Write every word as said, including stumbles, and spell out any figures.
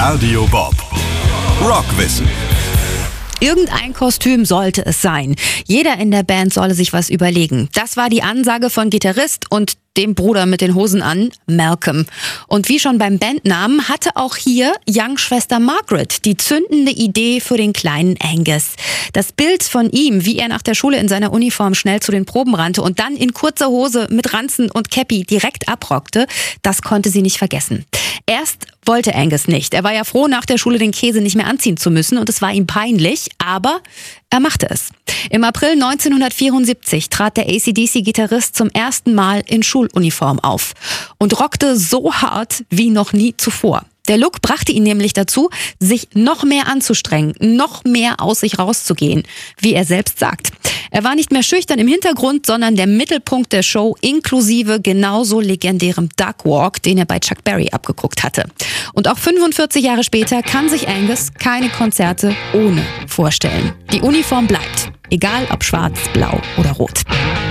Radio Bob. Rockwissen. Irgendein Kostüm sollte es sein. Jeder in der Band solle sich was überlegen. Das war die Ansage von Gitarrist und dem Bruder mit den Hosen an, Malcolm. Und wie schon beim Bandnamen hatte auch hier Young-Schwester Margaret die zündende Idee für den kleinen Angus. Das Bild von ihm, wie er nach der Schule in seiner Uniform schnell zu den Proben rannte und dann in kurzer Hose mit Ranzen und Käppi direkt abrockte, das konnte sie nicht vergessen. Erst wollte Angus nicht. Er war ja froh, nach der Schule den Käse nicht mehr anziehen zu müssen und es war ihm peinlich, aber er machte es. Im April neunzehnhundertvierundsiebzig trat der A C D C-Gitarrist zum ersten Mal in Schuluniform auf und rockte so hart wie noch nie zuvor. Der Look brachte ihn nämlich dazu, sich noch mehr anzustrengen, noch mehr aus sich rauszugehen, wie er selbst sagt. Er war nicht mehr schüchtern im Hintergrund, sondern der Mittelpunkt der Show inklusive genauso legendärem Duck Walk, den er bei Chuck Berry abgeguckt hatte. Und auch fünfundvierzig Jahre später kann sich Angus keine Konzerte ohne vorstellen. Die Uniform bleibt, egal ob schwarz, blau oder rot.